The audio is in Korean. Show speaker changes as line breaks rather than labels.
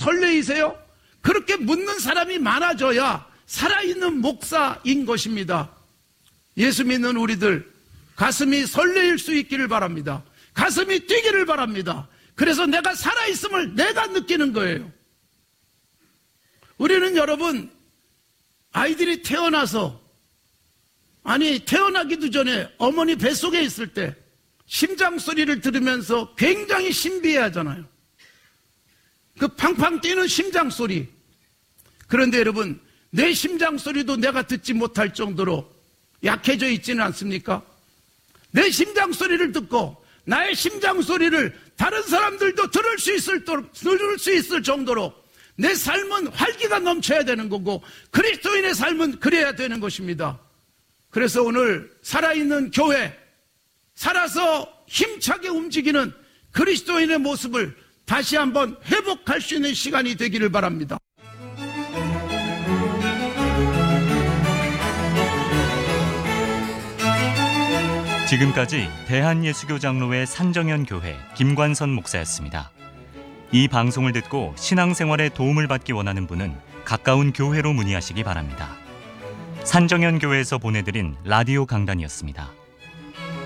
설레이세요? 그렇게 묻는 사람이 많아져야 살아있는 목사인 것입니다. 예수 믿는 우리들 가슴이 설레일 수 있기를 바랍니다. 가슴이 뛰기를 바랍니다. 그래서 내가 살아있음을 내가 느끼는 거예요. 우리는 여러분, 아이들이 태어나서, 태어나기도 전에 어머니 뱃속에 있을 때 심장 소리를 들으면서 굉장히 신비해 하잖아요. 그 팡팡 뛰는 심장 소리. 그런데 여러분, 내 심장 소리도 내가 듣지 못할 정도로 약해져 있지는 않습니까? 내 심장 소리를 듣고 나의 심장 소리를 다른 사람들도 들을 수 있을 정도로 내 삶은 활기가 넘쳐야 되는 거고 그리스도인의 삶은 그래야 되는 것입니다. 그래서 오늘 살아있는 교회, 살아서 힘차게 움직이는 그리스도인의 모습을 다시 한번 회복할 수 있는 시간이 되기를 바랍니다.
지금까지 대한예수교 장로회 산정현 교회 김관선 목사였습니다. 이 방송을 듣고 신앙생활에 도움을 받기 원하는 분은 가까운 교회로 문의하시기 바랍니다. 산정현 교회에서 보내드린 라디오 강단이었습니다.